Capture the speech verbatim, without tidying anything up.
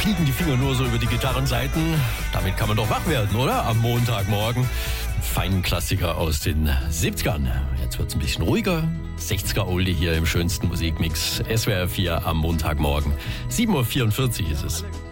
fliegen die Finger nur so über die Gitarrenseiten. Damit kann man doch wach werden, oder? Am Montagmorgen. Feinen Klassiker aus den siebzigern. Jetzt wird's ein bisschen ruhiger. sechziger-Oldie hier im schönsten Musikmix. S W R vier am Montagmorgen. sieben Uhr vierundvierzig ist es.